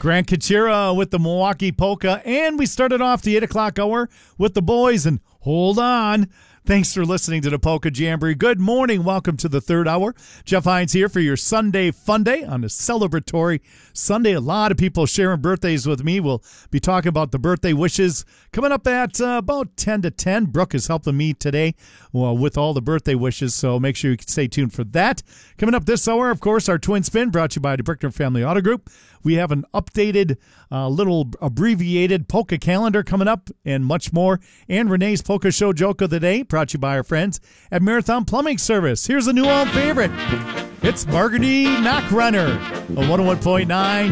Grant Kachira with the Milwaukee Polka, and we started off the 8 o'clock hour with the boys, and hold on. Thanks for listening to the Polka Jamboree. Good morning. Welcome to the third hour. Jeff Hines here for your Sunday Fun Day on a celebratory Sunday. A lot of people sharing birthdays with me. We'll be talking about the birthday wishes coming up at about 10 to 10. Brooke is helping me today with all the birthday wishes, so make sure you can stay tuned for that. Coming up this hour, of course, our Twin Spin brought to you by the Brickner Family Auto Group. We have an updated, little abbreviated polka calendar coming up and much more. And Renee's Polka Show Joke of the Day, brought to you by our friends at Marathon Plumbing Service. Here's a new old favorite. It's Burgundy Knock Runner, a 101.9